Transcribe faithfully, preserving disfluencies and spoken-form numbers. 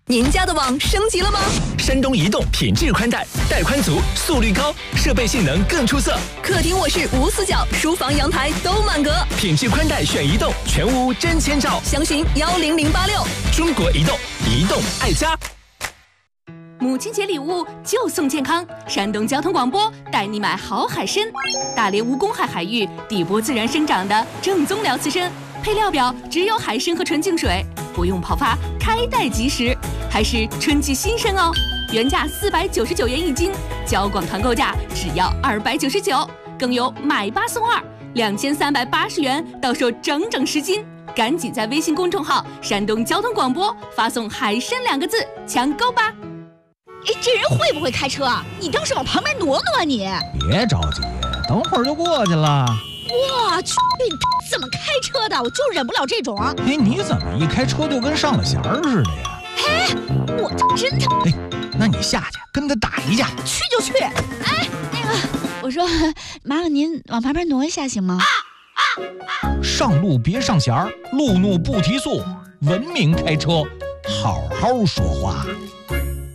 您家的网升级了吗？ 山东移动品质宽带，带宽足，速率高，设备性能更出色。 客厅卧室无死角，书房阳台都满格。 品质宽带选移动，全屋真千兆。 详询幺零零八六。 中国移动，移动爱家。 母亲节礼物就送健康，山东交通广播带你买好海参，大连无公海海域底部自然生长的正宗辽刺参，配料表只有海参和纯净水，不用泡发，开袋即食，还是春季新鲜哦。原价四百九十九元一斤，交广团购价只要二百九十九，更有买八送二，两千三百八十元到手整整十斤。赶紧在微信公众号“山东交通广播”发送“海参”两个字抢购吧。 哎，这人会不会开车啊？你倒是往旁边挪挪啊你！ 别着急，等会儿就过去了。 我去，怎么开车的？我就忍不了这种。 哎，你怎么一开车就跟上了弦儿似的呀？ 哎，我真的…… 哎，那你下去跟他打一架。 去就去。哎，那个，我说，麻烦您往旁边挪一下行吗？啊啊啊、上路别上弦儿，路怒不提速，文明开车，好好说话。